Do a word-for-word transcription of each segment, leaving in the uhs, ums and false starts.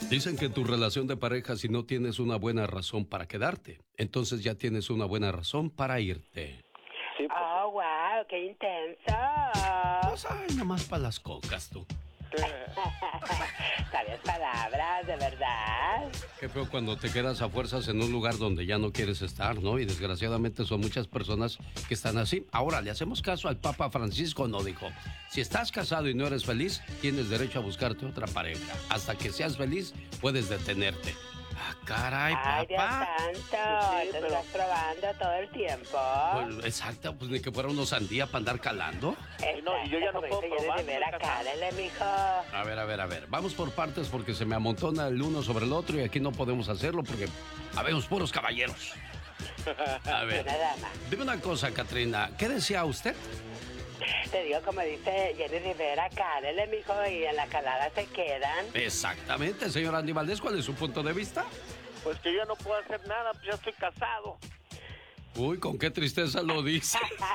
Dicen que en tu relación de pareja, si no tienes una buena razón para quedarte, entonces ya tienes una buena razón para irte. Sí, pues. Oh, wow, qué intenso. Pues ay, nomás para las cocas, tú. Sabias palabras, de verdad. Qué feo cuando te quedas a fuerzas en un lugar donde ya no quieres estar, ¿no? Y desgraciadamente son muchas personas que están así. Ahora, le hacemos caso al Papa Francisco, no dijo, si estás casado y no eres feliz, tienes derecho a buscarte otra pareja. Hasta que seas feliz, puedes detenerte. Ah, caray, Ay, Dios papá. santo, Sí, te pero- estás probando todo el tiempo. Pues, exacto, pues ni que fuera unos sandía para andar calando. Y no, y yo ya no Exacto, puedo como dice probar, Jenny Rivera, estoy casado. cálele, mijo. A ver, a ver, a ver. Vamos por partes porque se me amontona el uno sobre el otro y aquí no podemos hacerlo porque habemos puros caballeros. A ver, Una dama. dime una cosa, Catrina. ¿Qué decía usted? Te digo, como dice Jenny Rivera, cálele, mijo, y en la calada se quedan. Exactamente, señor Andy Valdés. ¿Cuál es su punto de vista? Pues que yo ya no puedo hacer nada, pues ya estoy casado. Uy, con qué tristeza lo dice.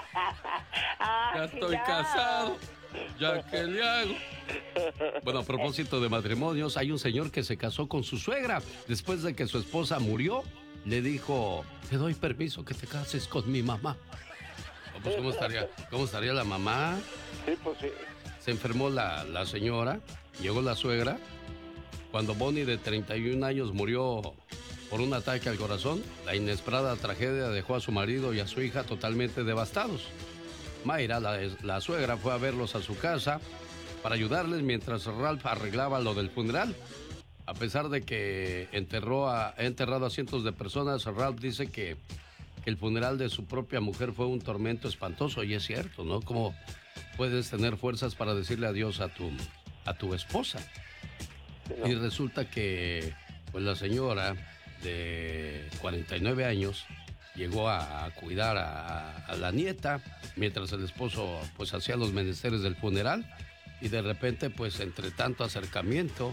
Ah, Ya estoy ya. casado. ¿Ya qué le hago? Bueno, a propósito de matrimonios, hay un señor que se casó con su suegra. Después de que su esposa murió, le dijo, te doy permiso que te cases con mi mamá. Oh, pues, ¿cómo estaría, cómo estaría la mamá? Sí, pues sí. Se enfermó la, la señora, llegó la suegra. Cuando Bonnie, de treinta y un años, murió por un ataque al corazón, la inesperada tragedia dejó a su marido y a su hija totalmente devastados. Mayra, la, la suegra, fue a verlos a su casa para ayudarles mientras Ralph arreglaba lo del funeral. A pesar de que enterró a, ha enterrado a cientos de personas, Ralph dice que, que el funeral de su propia mujer fue un tormento espantoso, y es cierto, ¿no? ¿Cómo puedes tener fuerzas para decirle adiós a tu, a tu esposa? Sí, no. Y resulta que pues la señora de cuarenta y nueve años llegó a, a cuidar a, a la nieta mientras el esposo pues hacía los menesteres del funeral, y de repente pues entre tanto acercamiento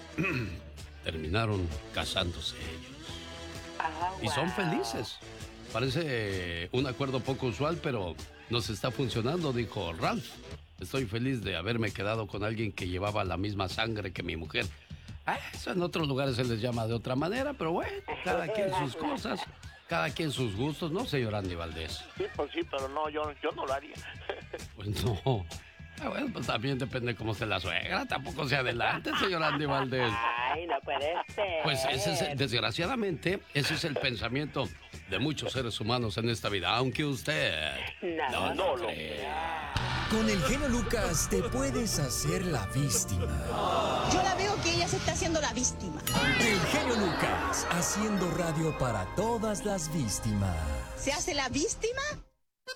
terminaron casándose ellos. Ah, Y son wow. felices. Parece un acuerdo poco usual, pero nos está funcionando, dijo Ralph. Estoy feliz de haberme quedado con alguien que llevaba la misma sangre que mi mujer. Ah, eso en otros lugares se les llama de otra manera, pero bueno, cada quien sus cosas, cada quien sus gustos, ¿no, señor Andy Valdés? Sí, pues sí, pero no, yo, yo no lo haría. Pues no. Ah, bueno, pues también depende cómo esté la suegra, tampoco se adelante, señor Andy Valdés. Ay, no puede ser. Pues ese es, desgraciadamente, ese es el pensamiento de muchos seres humanos en esta vida, aunque usted No, no, no lo lo crea. Con el genio Lucas te puedes hacer la víctima. Yo la veo que ella se está haciendo la víctima. El genio Lucas, haciendo radio para todas las víctimas. ¿Se hace la víctima